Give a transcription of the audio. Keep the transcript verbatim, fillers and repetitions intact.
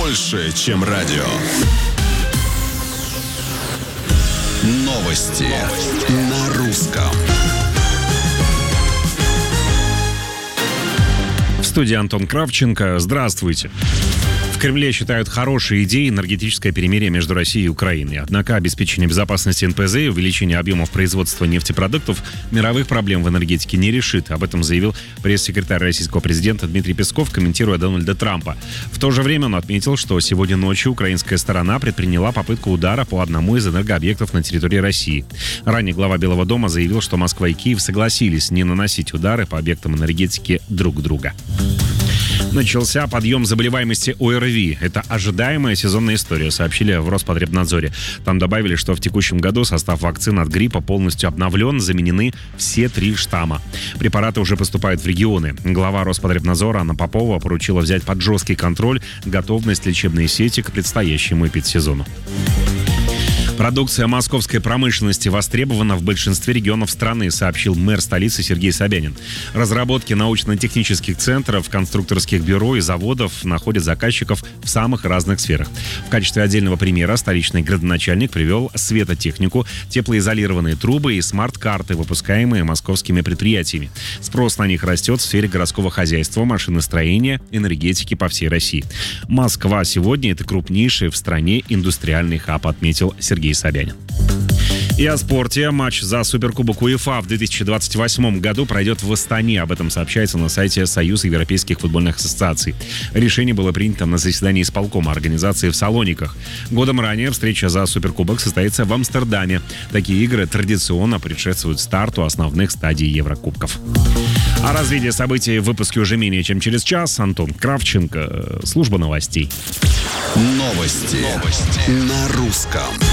больше, чем радио. Новости, Новости. На русском. В студии Антон Кравченко. Здравствуйте. В Кремле считают хорошей идеей энергетическое перемирие между Россией и Украиной. Однако обеспечение безопасности эн пэ зэ и увеличение объемов производства нефтепродуктов мировых проблем в энергетике не решит. Об этом заявил пресс-секретарь российского президента Дмитрий Песков, комментируя Дональда Трампа. В то же время он отметил, что сегодня ночью украинская сторона предприняла попытку удара по одному из энергообъектов на территории России. Ранее глава Белого дома заявил, что Москва и Киев согласились не наносить удары по объектам энергетики друг друга. Начался подъем заболеваемости о эр ви. Это ожидаемая сезонная история, сообщили в Роспотребнадзоре. Там добавили, что в текущем году состав вакцин от гриппа полностью обновлен, заменены все три штамма. Препараты уже поступают в регионы. Глава Роспотребнадзора Анна Попова поручила взять под жесткий контроль готовность лечебной сети к предстоящему эпидсезону. Продукция московской промышленности востребована в большинстве регионов страны, сообщил мэр столицы Сергей Собянин. Разработки научно-технических центров, конструкторских бюро и заводов находят заказчиков в самых разных сферах. В качестве отдельного примера столичный градоначальник привел светотехнику, теплоизолированные трубы и смарт-карты, выпускаемые московскими предприятиями. Спрос на них растет в сфере городского хозяйства, машиностроения, энергетики по всей России. Москва сегодня — это крупнейший в стране индустриальный хаб, отметил Сергей Собянин. И о спорте. Матч за Суперкубок УЕФА в две тысячи двадцать восьмом году пройдет в Астане. Об этом сообщается на сайте Союза европейских футбольных ассоциаций. Решение было принято на заседании исполкома организации в Салониках. Годом ранее встреча за Суперкубок состоится в Амстердаме. Такие игры традиционно предшествуют старту основных стадий Еврокубков. О развитии событий в выпуске уже менее чем через час. Антон Кравченко, служба новостей. Новости, Новости. На русском.